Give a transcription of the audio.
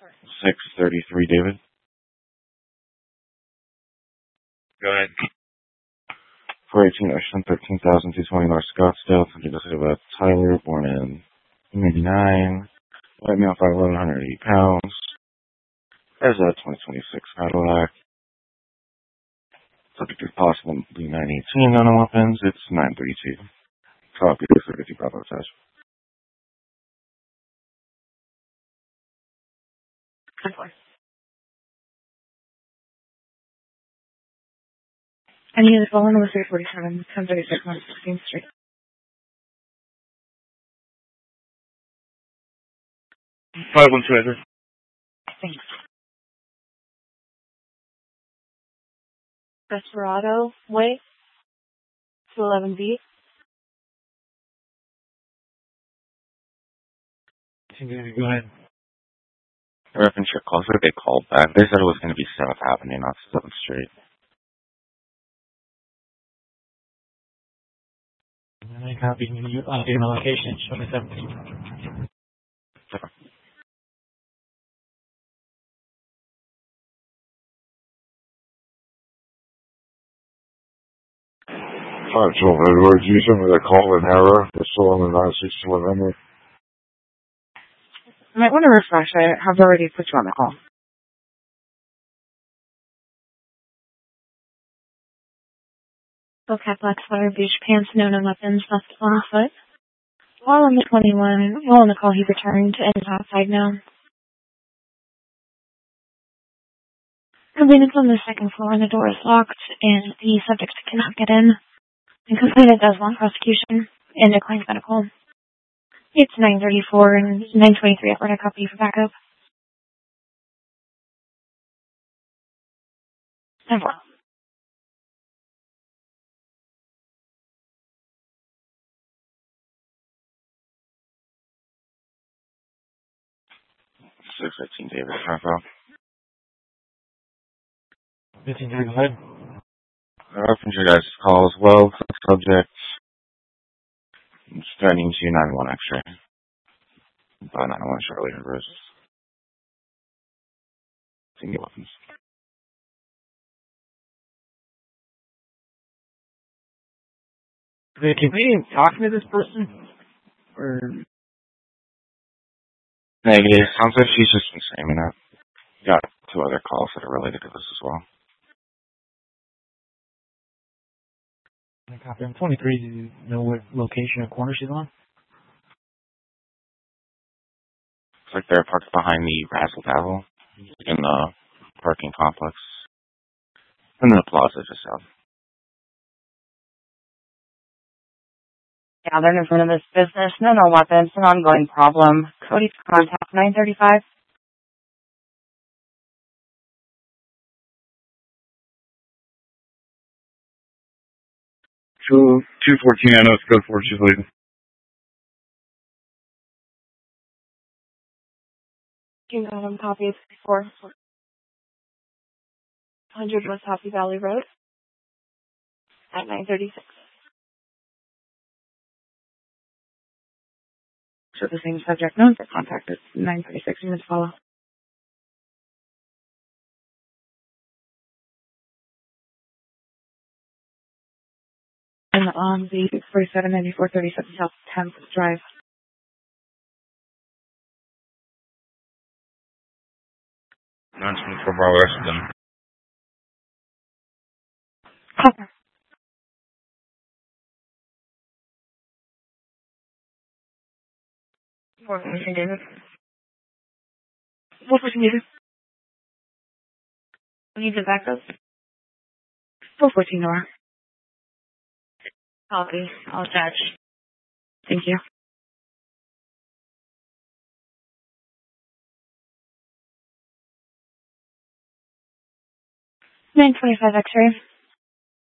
633 David. Go ahead. 418 Ocean, 13,220 North Scottsdale, about Tyler, born in 1989, white male, 5'11", 180 pounds. There's a 2026 Cadillac. Subject to possible B918 on weapons. It's 932. Copy 32 Bravo attached. I need to call in with 347, 1036 on 16th Street. Five one two. Thanks. Desperado Way, 211B. Go ahead. Reference your call. They called back. They said it was going to be 7th Avenue, not 7th Street. I copy you update my location. Show me 7th Street. Edwards, you sent me the call in error. It's still on the 961 number. You might want to refresh. I have already put you on the call. Okay, Blackwater Beach, pants, known and weapons, left on foot. While on the 21, while on the call, he returned and is outside now. Convenience on the second floor and the door is locked, and the subject cannot get in. And complainant does want prosecution and declines medical. It's 934 and 923 upward. I copy for backup. And well. 615 David. Profile. 15, go ahead. Reference your guys' call as well. Subject. Standing to 91 X-ray. About 91 shortly reverse. Single weapons. Can we talk to this person? Or Negative. Sounds like she's just been saying that. Got 2 other calls that are related to this as well. I copy. I'm 23. Do you know what location or corner she's on? It's like they're parked behind the Razzle Dazzle in the parking complex. And then the plaza just south. Yeah, they're in front of this business. No weapons. An ongoing problem. Cody's contact 935. Two 214, I know it's good for she's leaving. You got him copies before. 100 West Happy Valley Road at 936. So the same subject known for contact is 936 units follow. And on the 479437 South 10th Drive. Non-24 Bravo Western. Copper. 414 David. 414 David. We need the backup. 414 Nora. Copy. I'll attach. Thank you. 925 X-ray.